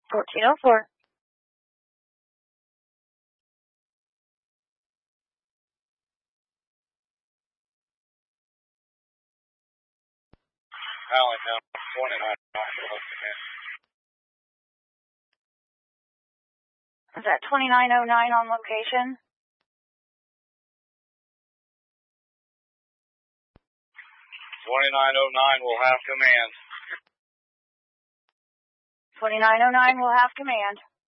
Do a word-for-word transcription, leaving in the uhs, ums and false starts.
fourteen oh four. Allentown, twenty-nine oh nine, we'll have command. Is that twenty-nine oh nine on location? twenty-nine oh nine will have command. twenty-nine oh nine will have command.